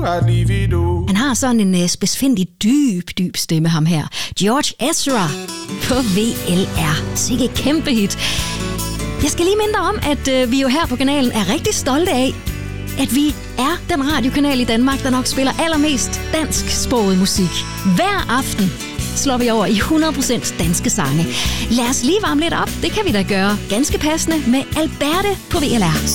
I'd leave it all. Han har sådan en spidsfindig, dyb stemme, ham her. George Ezra på VLR. Sikke et kæmpe hit. Jeg skal lige minde dig om, at vi jo her på kanalen er rigtig stolte af, at vi er den radiokanal i Danmark, der nok spiller allermest dansksproget musik. Hver aften slår vi over i 100% danske sange. Lad os lige varme lidt op. Det kan vi da gøre ganske passende med Alberte på VLR.